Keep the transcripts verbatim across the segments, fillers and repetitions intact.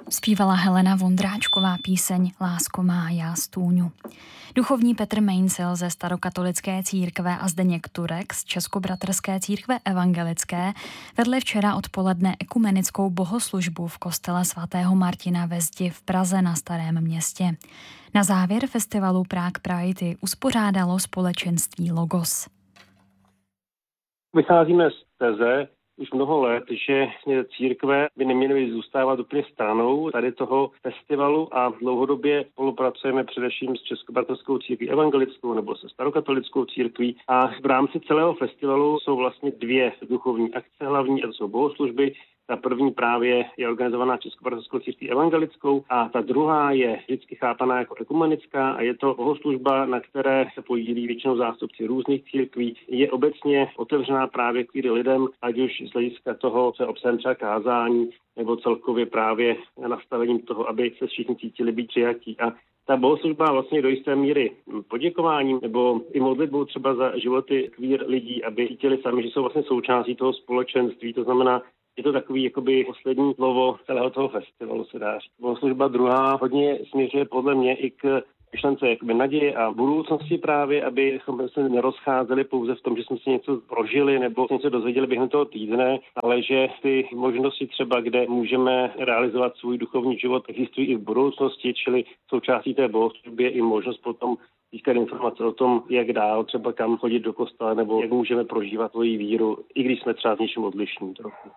Zpívala Helena Vondráčková píseň Lásko má, já stůňu. Duchovní Petr Mejncil ze Starokatolické církve a Zdeněk Turek z Českobratrské církve evangelické vedli včera odpoledne ekumenickou bohoslužbu v kostele svatého Martina ve Zdi v Praze na Starém Městě. Na závěr festivalu Prague Pride uspořádalo společenství Logos. Vycházíme z teze už mnoho let, že církve by neměly zůstávat úplně stranou tady toho festivalu a dlouhodobě spolupracujeme především s Českobratrskou církví evangelickou nebo se Starokatolickou církví a v rámci celého festivalu jsou vlastně dvě duchovní akce hlavní, a to jsou bohoslužby. Ta první právě je organizovaná Českobraterskou církví evangelickou a ta druhá je vždycky chápaná jako ekumenická a je to bohoslužba, na které se podílí většinou zástupci různých církví. Je obecně otevřená právě k lidem, ať už z hlediska toho, co je obsahem třeba kázání, nebo celkově právě nastavením toho, aby se všichni cítili být přijatí. A ta bohoslužba vlastně do jisté míry poděkováním nebo i modlitbou třeba za životy kvír lidí, aby cítili sami, že jsou vlastně součástí toho společenství. To znamená, je to takový jakoby poslední slovo celého toho festivalu, se dá říct. Bohoslužba druhá hodně směřuje podle mě i k myšlence jakoby naděje a budoucnosti právě, abychom se nerozcházeli pouze v tom, že jsme si něco prožili nebo něco dozvěděli během toho týdne, ale že ty možnosti třeba, kde můžeme realizovat svůj duchovní život, existují i v budoucnosti, čili součástí té bohoslužby je i možnost potom získat informace o tom, jak dál, třeba kam chodit do kostela nebo jak můžeme prožívat svoji víru, i když jsme třeba s něčím odlišní trochu.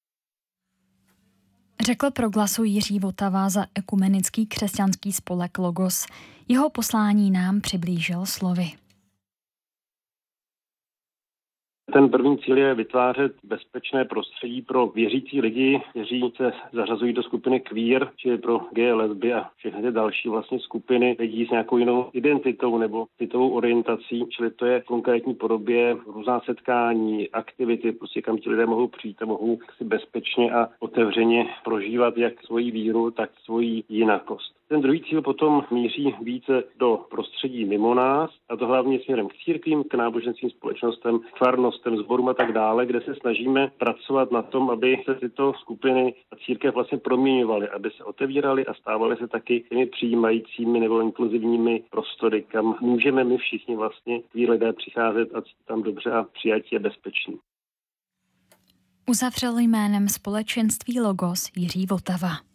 Řekl pro Glasu Jiří Votava za ekumenický křesťanský spolek Logos. Jeho poslání nám přiblížil slovy. Ten první cíl je vytvářet bezpečné prostředí pro věřící lidi, kteří se zařazují do skupiny queer, čili pro gay, lesby a všechny ty další vlastně skupiny lidí s nějakou jinou identitou nebo citovou orientací, čili to je v konkrétní podobě různá setkání, aktivity, prostě kam ti lidé mohou přijít a mohou si bezpečně a otevřeně prožívat jak svoji víru, tak svoji jinakost. Ten druhý cíl potom míří více do prostředí mimo nás, a to hlavně směrem k církvím, k náboženským společnostem, k farnostem, sborům a tak dále, kde se snažíme pracovat na tom, aby se tyto skupiny a církev vlastně proměňovaly, aby se otevíraly a stávaly se taky těmi přijímajícími nebo inkluzivními prostory, kam můžeme my všichni vlastně tí lidé přicházet a tam dobře a přijatí a bezpeční. Uzavřel jménem společenství Logos Jiří Votava.